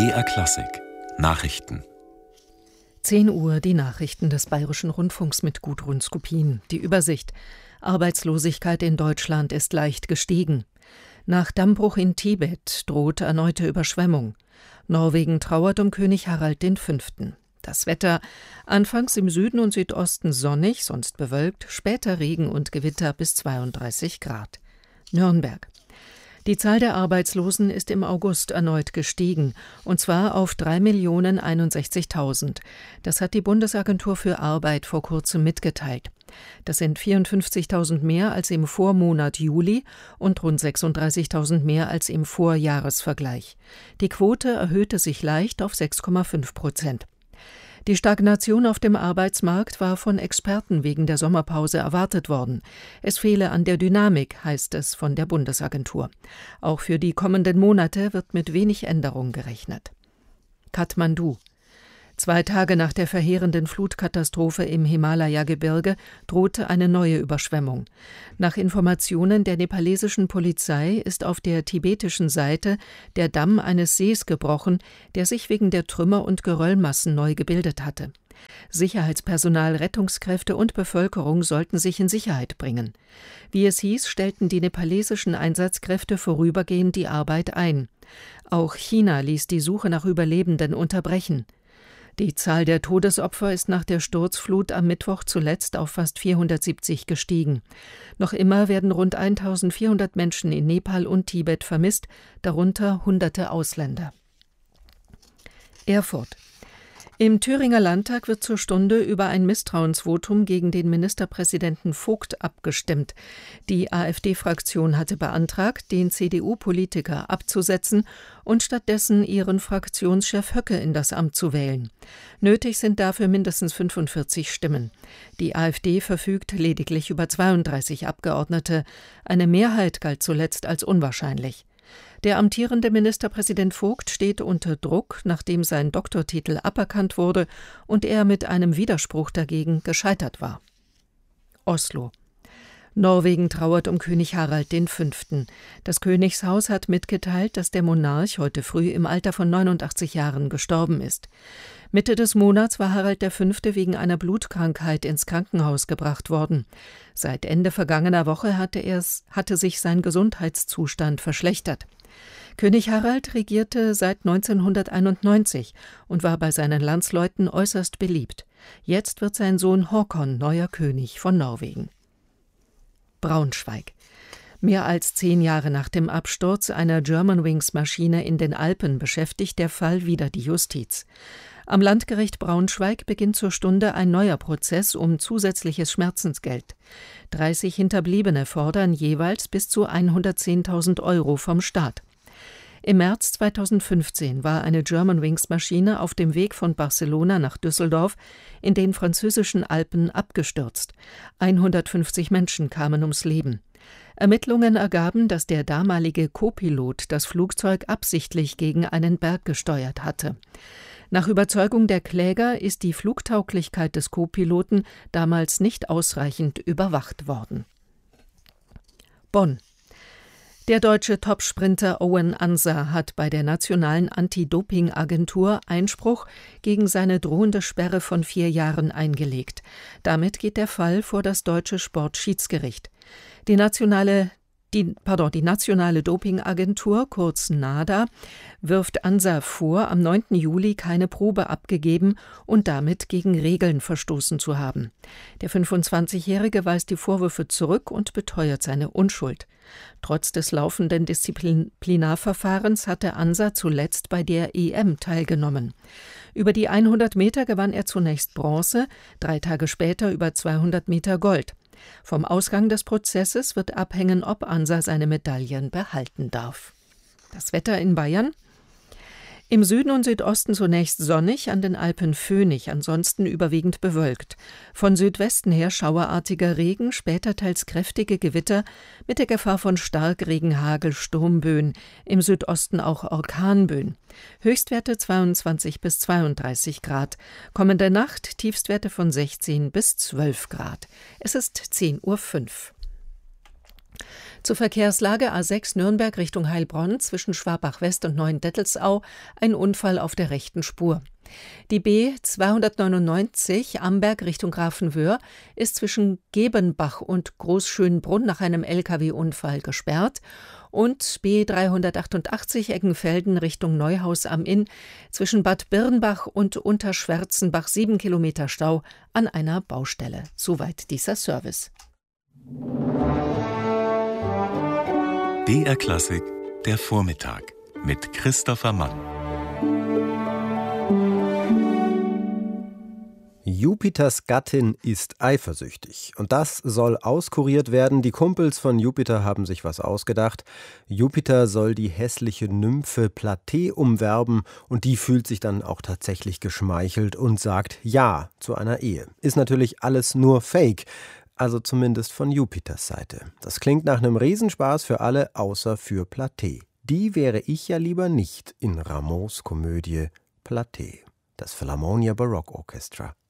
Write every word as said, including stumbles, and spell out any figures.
B R Klassik Nachrichten. zehn Uhr, die Nachrichten des Bayerischen Rundfunks mit Gudrun Skopin. Die Übersicht. Arbeitslosigkeit in Deutschland ist leicht gestiegen. Nach Dammbruch in Tibet droht erneute Überschwemmung. Norwegen trauert um König Harald der Fünfte. Das Wetter: anfangs im Süden und Südosten sonnig, sonst bewölkt, später Regen und Gewitter bis zweiunddreißig Grad. Nürnberg. Die Zahl der Arbeitslosen ist im August erneut gestiegen, und zwar auf drei Millionen einundsechzigtausend. Das hat die Bundesagentur für Arbeit vor kurzem mitgeteilt. Das sind vierundfünfzigtausend mehr als im Vormonat Juli und rund sechsunddreißigtausend mehr als im Vorjahresvergleich. Die Quote erhöhte sich leicht auf sechs Komma fünf Prozent. Die Stagnation auf dem Arbeitsmarkt war von Experten wegen der Sommerpause erwartet worden. Es fehle an der Dynamik, heißt es von der Bundesagentur. Auch für die kommenden Monate wird mit wenig Änderung gerechnet. Kathmandu. Zwei Tage nach der verheerenden Flutkatastrophe im Himalaya-Gebirge drohte eine neue Überschwemmung. Nach Informationen der nepalesischen Polizei ist auf der tibetischen Seite der Damm eines Sees gebrochen, der sich wegen der Trümmer und Geröllmassen neu gebildet hatte. Sicherheitspersonal, Rettungskräfte und Bevölkerung sollten sich in Sicherheit bringen. Wie es hieß, stellten die nepalesischen Einsatzkräfte vorübergehend die Arbeit ein. Auch China ließ die Suche nach Überlebenden unterbrechen. Die Zahl der Todesopfer ist nach der Sturzflut am Mittwoch zuletzt auf fast vierhundertsiebzig gestiegen. Noch immer werden rund eintausendvierhundert Menschen in Nepal und Tibet vermisst, darunter hunderte Ausländer. Erfurt. Im Thüringer Landtag wird zur Stunde über ein Misstrauensvotum gegen den Ministerpräsidenten Vogt abgestimmt. Die AfD-Fraktion hatte beantragt, den C D U-Politiker abzusetzen und stattdessen ihren Fraktionschef Höcke in das Amt zu wählen. Nötig sind dafür mindestens fünfundvierzig Stimmen. Die AfD verfügt lediglich über zweiunddreißig Abgeordnete. Eine Mehrheit galt zuletzt als unwahrscheinlich. Der amtierende Ministerpräsident Vogt steht unter Druck, nachdem sein Doktortitel aberkannt wurde und er mit einem Widerspruch dagegen gescheitert war. Oslo. Norwegen trauert um König Harald der Fünfte. Das Königshaus hat mitgeteilt, dass der Monarch heute früh im Alter von neunundachtzig Jahren gestorben ist. Mitte des Monats war Harald der Fünfte wegen einer Blutkrankheit ins Krankenhaus gebracht worden. Seit Ende vergangener Woche hatte, er's, hatte sich sein Gesundheitszustand verschlechtert. König Harald regierte seit neunzehnhunderteinundneunzig und war bei seinen Landsleuten äußerst beliebt. Jetzt wird sein Sohn Håkon neuer König von Norwegen. Braunschweig. Mehr als zehn Jahre nach dem Absturz einer Germanwings-Maschine in den Alpen beschäftigt der Fall wieder die Justiz. Am Landgericht Braunschweig beginnt zur Stunde ein neuer Prozess um zusätzliches Schmerzensgeld. dreißig Hinterbliebene fordern jeweils bis zu hundertzehntausend Euro vom Staat. Im März zweitausendfünfzehn war eine Germanwings-Maschine auf dem Weg von Barcelona nach Düsseldorf in den französischen Alpen abgestürzt. hundertfünfzig Menschen kamen ums Leben. Ermittlungen ergaben, dass der damalige Co-Pilot das Flugzeug absichtlich gegen einen Berg gesteuert hatte. Nach Überzeugung der Kläger ist die Flugtauglichkeit des Co-Piloten damals nicht ausreichend überwacht worden. Bonn. Der deutsche Topsprinter Owen Ansa hat bei der nationalen Anti-Doping-Agentur Einspruch gegen seine drohende Sperre von vier Jahren eingelegt. Damit geht der Fall vor das deutsche Sportschiedsgericht. Die nationale Die, pardon, die nationale Dopingagentur, kurz NADA, wirft Ansa vor, am neunten Juli keine Probe abgegeben und damit gegen Regeln verstoßen zu haben. Der fünfundzwanzigjährige weist die Vorwürfe zurück und beteuert seine Unschuld. Trotz des laufenden Disziplinarverfahrens hatte Ansa zuletzt bei der E M teilgenommen. Über die hundert Meter gewann er zunächst Bronze, drei Tage später über zweihundert Meter Gold. Vom Ausgang des Prozesses wird abhängen, ob Ansa seine Medaillen behalten darf. Das Wetter in Bayern: Im Süden und Südosten zunächst sonnig, an den Alpen föhnig, ansonsten überwiegend bewölkt. Von Südwesten her schauerartiger Regen, später teils kräftige Gewitter mit der Gefahr von Starkregen, Hagel, Sturmböen, im Südosten auch Orkanböen. Höchstwerte zweiundzwanzig bis zweiunddreißig Grad. Kommende Nacht Tiefstwerte von sechzehn bis zwölf Grad. Es ist zehn Uhr fünf. Zur Verkehrslage A sechs Nürnberg Richtung Heilbronn zwischen Schwabach-West und Neuendettelsau ein Unfall auf der rechten Spur. Die B zweihundertneunundneunzig Amberg Richtung Grafenwöhr ist zwischen Gebenbach und Großschönbrunn nach einem L K W-Unfall gesperrt und B dreihundertachtundachtzig Eggenfelden Richtung Neuhaus am Inn zwischen Bad Birnbach und Unterschwärzenbach sieben Kilometer Stau an einer Baustelle. Soweit dieser Service. B R Klassik, der Vormittag mit Christopher Mann. Jupiters Gattin ist eifersüchtig. Und das soll auskuriert werden. Die Kumpels von Jupiter haben sich was ausgedacht. Jupiter soll die hässliche Nymphe Platee umwerben und die fühlt sich dann auch tatsächlich geschmeichelt und sagt Ja zu einer Ehe. Ist natürlich alles nur Fake. Also zumindest von Jupiters Seite. Das klingt nach einem Riesenspaß für alle, außer für Platee. Die wäre ich ja lieber nicht in Rameaus Komödie Platee. Das Philharmonia Baroque Orchestra.